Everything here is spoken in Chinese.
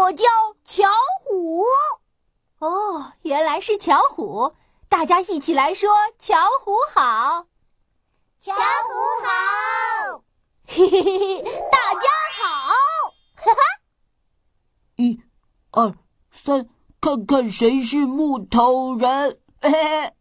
我叫巧虎。 哦，原来是巧虎，大家一起来说巧虎好。 巧虎好， 嘿嘿嘿嘿，大家好，哈哈。 1、2、3，看看谁是木头人，嘿嘿。